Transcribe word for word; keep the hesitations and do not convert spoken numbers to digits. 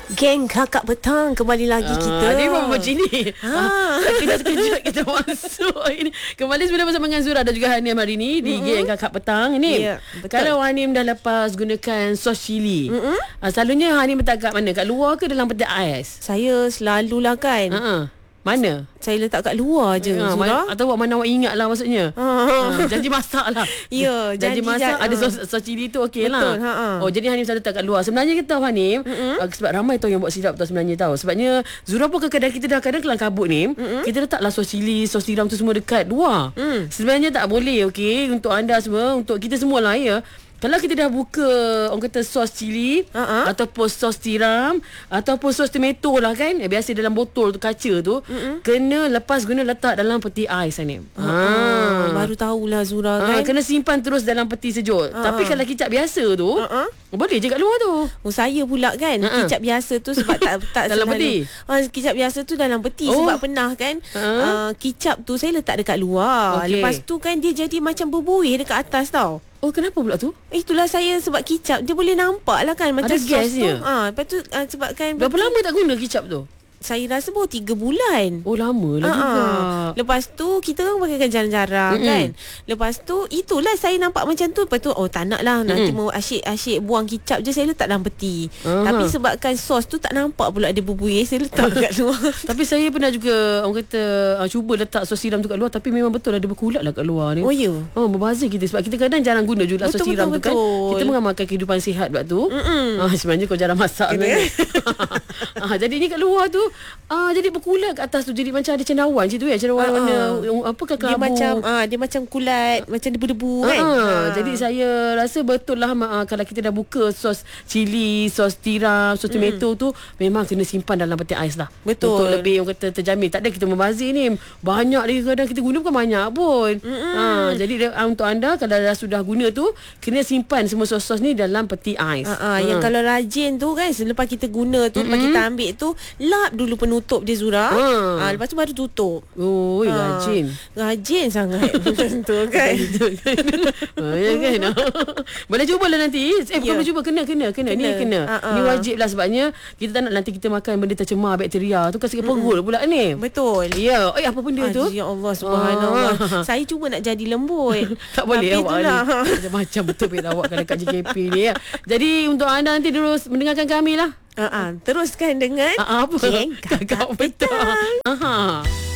Geng Kakak Petang kembali lagi ah, kita. Dia pun macam ni. Ah. Kejap-kejap kita masuk ini. Kembali sudah bersama dengan Zura dan juga Hanim hari ni di mm-hmm. Geng Kakak Petang ni. Ya, kalau Hanim dah lepas gunakan sos cili, mm-hmm. ah, selalunya Hanim letak kat mana? Kat luar ke dalam peti ais? Saya selalulah kan. Uh-uh. Mana? Saya letak kat luar je, ha, Zura. man, atau awak mana awak ingat lah maksudnya. Ha. Ha, janji masak lah. Ya, janji, janji masak. Ada sos, sos cili tu okey lah. Ha, ha. Oh, jadi Hanim selalu letak kat luar. Sebenarnya kita tahu Hanim, mm-hmm. uh, sebab ramai tahu yang buat silap tahu sebenarnya tahu. Sebabnya Zura pun kadang-kadang kita dah kadang kelang kabut ni, mm-hmm. kita letaklah sos cili, sos tiram tu semua dekat luar. Mm. Sebenarnya tak boleh, okey, untuk anda semua, untuk kita semualah ya. Kalau kita dah buka orang kata sos cili uh-huh. ataupun sos tiram ataupun sos tomato lah kan, biasa dalam botol tu kaca tu, uh-huh. kena lepas guna letak dalam peti ais ni. Uh-huh. Ha. Baru tahulah Zura kan. Ha, kena simpan terus dalam peti sejuk. Uh-huh. Tapi kalau kicap biasa tu, uh-huh. boleh je kat luar tu. Oh, saya pula kan, uh-huh. kicap biasa tu sebab tak tak dalam selalu, peti. Ha, kicap biasa tu dalam peti oh. sebab pernah kan uh-huh. uh, kicap tu saya letak dekat luar. Okay. Lepas tu kan dia jadi macam berbuih dekat atas tau. Oh, kenapa pula tu? Itulah saya sebab kicap dia boleh nampak lah kan macam ada sos gasnya. tu. Ha, lepas tu uh, sebab kan berapa lama tak guna kicap tu? Saya rasa baru tiga bulan. Oh, lama lah juga. Lepas tu kita kan pakai jarang-jarang mm-hmm. kan. Lepas tu itulah saya nampak macam tu. Lepas tu oh tak nak lah. Nanti mm-hmm. mau asyik-asyik buang kicap je, saya letak dalam peti. Uh-huh. Tapi sebabkan sos tu tak nampak pula dia berbuih, saya letak kat luar. Tapi saya pernah juga orang kata uh, cuba letak sos tiram tu kat luar. Tapi memang betul lah dia berkulat lah kat luar ni. Oh ya? Oh, berbazir kita. Sebab kita kadang jarang guna juga sos tiram tu kan. Kita mengamalkan kehidupan sihat buat tu. Ah, sebenarnya kau jarang masak kan. ah, jadi ni kat luar tu ah, jadi berkulat kat atas tu. Jadi macam ada cendawan macam tu ya. Cendawan warna uh, apa ke kelabu. Dia macam ah, dia macam kulat, uh, macam debu-debu uh, kan. Uh, uh. Jadi saya rasa betul lah uh, kalau kita dah buka sos cili, sos tiram, sos tomato mm. tu memang kena simpan dalam peti ais lah. Betul. Untuk lebih orang kata terjamin. Tak ada kita membazir ni. Banyak lagi kadang kita guna bukan banyak pun. Uh, jadi uh, untuk anda kalau dah sudah guna tu kena simpan semua sos-sos ni dalam peti ais. Uh, uh, uh. Yang kalau rajin tu kan selepas kita guna tu, mm-hmm. lepas kita ambil tu lap dulu penutup dia Zura. Uh. Uh, lepas tu baru tutup. Oh, uh, rajin. Rajin sangat macam tu kan. uh, ya kan. Boleh cubalah nanti. Eh bukan boleh cuba, kena kena kena, kena. Ni kena. Uh-uh. Ni wajib lah sebabnya kita tak nak nanti kita makan benda tercemar bakteria tu kan sikit perut pula ni. Betul. Ya. Oh, apa benda tu? Ya Allah subhanallah. Uh. Saya cuba nak jadi lembut. Tak boleh tapi awak ni. Macam-macam betul pilihan awak kalau kat J K P ni ya. Jadi untuk anda nanti terus mendengarkan kami lah. Uh-uh. Teruskan dengan uh, apa? Geng Kakak Petang. Aha.